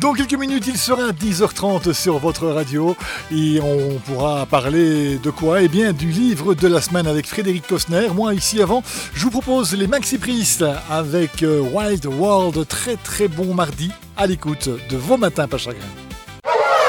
Dans quelques minutes, il sera 10h30 sur votre radio et on pourra parler de quoi? Eh bien, du livre de la semaine avec Frédéric Cosner. Moi, ici avant, je vous propose les Maxi Priest avec Wild World. Très très bon mardi à l'écoute de vos matins pas chagrins.